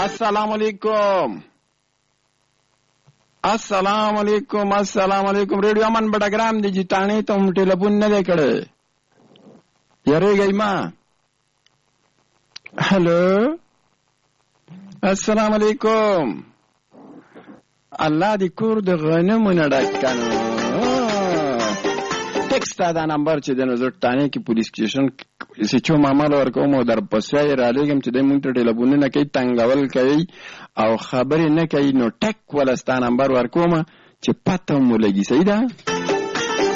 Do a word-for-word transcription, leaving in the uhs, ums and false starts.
السلام علیکم السلام علیکم السلام علیکم. ریډیو من بډاګرام دی چې تانی ته هم ټلیفون نه دی کړی. یریږئ ما. هلو السلام علیکم. الله دې کور د غنمو نه ډک کنو. ټیکس تا دا نمبر چې د نظر تانی کې پولیس سټیشن چې چو معامل ورکوم او در پسوی را لګم چې د مونږ ته ټلیفون نه کوي، تنګول کوي او خبرې نه کوي، نو ټک ولستا نمبر ورکوم چې پته مو لګي. صحیح ده؟